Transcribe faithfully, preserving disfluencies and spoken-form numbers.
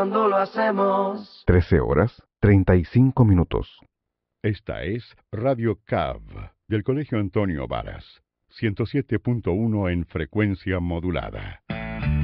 Cuando lo hacemos. trece horas, treinta y cinco minutos. Esta es Radio C A V del Colegio Antonio Varas, ciento siete punto uno en frecuencia modulada.